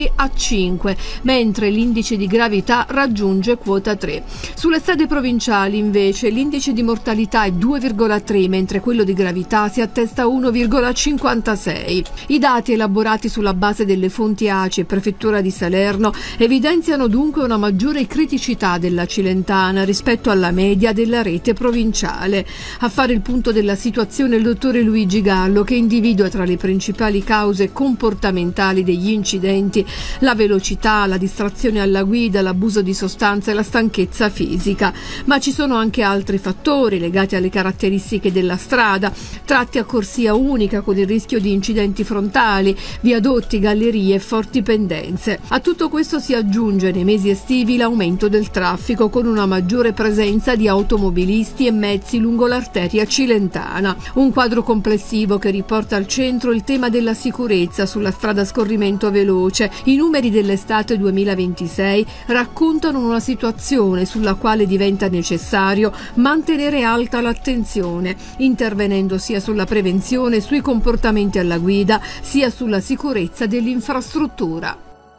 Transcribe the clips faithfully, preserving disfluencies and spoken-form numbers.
a cinque, mentre l'indice di gravità raggiunge quota tre. Sulle strade provinciali invece l'indice di mortalità è due virgola tre, mentre quello di gravità si attesta a uno virgola cinquantasei. I dati elaborati sulla base delle fonti A C I e Prefettura di Salerno evidenziano dunque una maggiore criticità della Cilentana rispetto alla media della rete provinciale. A fare il punto della situazione il dottore Luigi Gallo, che individua tra le principali cause comportamentali degli incidenti la velocità, la distrazione alla guida, l'abuso di sostanze e la stanchezza fisica. Ma ci sono anche altri fattori legati alle caratteristiche della strada, tratti a corsia unica con il rischio di incidenti frontali, viadotti, gallerie e forti pendenze. A tutto questo si aggiunge nei mesi estivi l'aumento del traffico, con una maggiore presenza di automobilisti e mezzi lungo l'arteria cilentana. Un quadro complessivo che riporta al centro il tema della sicurezza sulla strada a scorrimento veloce. I numeri dell'estate duemilaventisei raccontano una situazione sulla quale diventa necessario mantenere alta l'attenzione, intervenendo sia sulla prevenzione, sui comportamenti alla guida, sia sulla sicurezza dell'infrastruttura.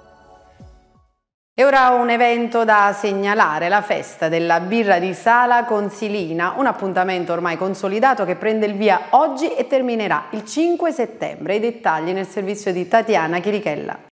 E ora un evento da segnalare, la festa della birra di Sala Consilina, un appuntamento ormai consolidato che prende il via oggi e terminerà il cinque settembre. I dettagli nel servizio di Tatiana Chirichella.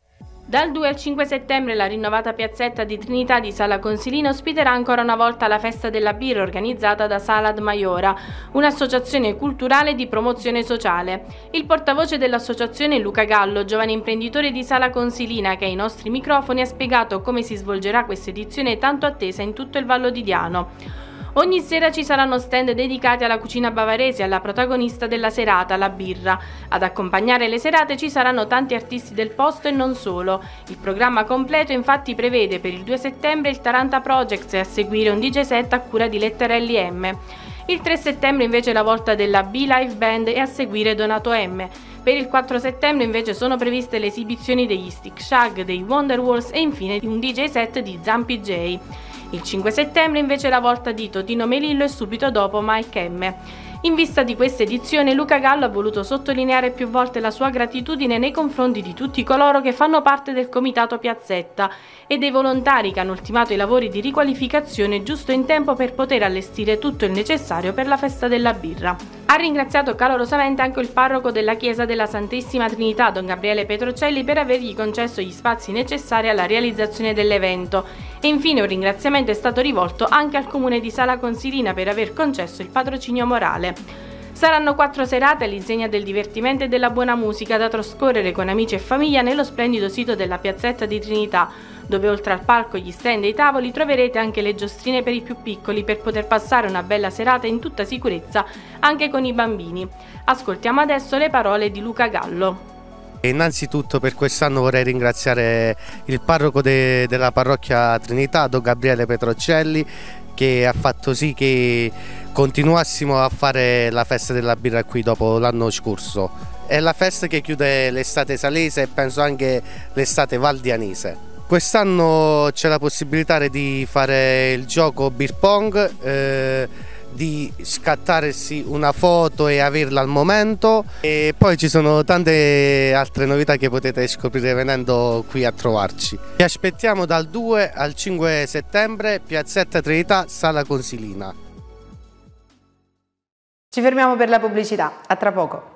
Dal due al cinque settembre la rinnovata piazzetta di Trinità di Sala Consilina ospiterà ancora una volta la festa della birra organizzata da Salad Maiora, un'associazione culturale di promozione sociale. Il portavoce dell'associazione, Luca Gallo, giovane imprenditore di Sala Consilina, che ai nostri microfoni ha spiegato come si svolgerà questa edizione tanto attesa in tutto il Vallo di Diano. Ogni sera ci saranno stand dedicati alla cucina bavarese e alla protagonista della serata, la birra. Ad accompagnare le serate ci saranno tanti artisti del posto e non solo. Il programma completo infatti prevede per il due settembre il Taranta Projects e a seguire un D J set a cura di Letterelli M. Il tre settembre invece la volta della B-Live Band e a seguire Donato M. Per il quattro settembre invece sono previste le esibizioni degli Stick Shag, dei Wonderwalls e infine un D J set di Zampi J. Il cinque settembre invece la volta di Totino Melillo e subito dopo Mike M. In vista di questa edizione Luca Gallo ha voluto sottolineare più volte la sua gratitudine nei confronti di tutti coloro che fanno parte del Comitato Piazzetta e dei volontari che hanno ultimato i lavori di riqualificazione giusto in tempo per poter allestire tutto il necessario per la festa della birra. Ha ringraziato calorosamente anche il parroco della chiesa della Santissima Trinità, Don Gabriele Petrocelli, per avergli concesso gli spazi necessari alla realizzazione dell'evento. E infine un ringraziamento è stato rivolto anche al comune di Sala Consilina per aver concesso il patrocinio morale. Saranno quattro serate all'insegna del divertimento e della buona musica da trascorrere con amici e famiglia nello splendido sito della piazzetta di Trinità, dove oltre al palco, gli stand e i tavoli troverete anche le giostrine per i più piccoli per poter passare una bella serata in tutta sicurezza anche con i bambini. Ascoltiamo adesso le parole di Luca Gallo. Innanzitutto per quest'anno vorrei ringraziare il parroco de, della parrocchia Trinità, Don Gabriele Petrocelli, che ha fatto sì che continuassimo a fare la festa della birra qui dopo l'anno scorso. È la festa che chiude l'estate salese e penso anche l'estate valdianese. Quest'anno c'è la possibilità di fare il gioco beer pong, eh, di scattarsi una foto e averla al momento, e poi ci sono tante altre novità che potete scoprire venendo qui a trovarci. Vi aspettiamo dal due al cinque settembre, piazzetta Trinità, Sala Consilina. Ci fermiamo per la pubblicità, a tra poco.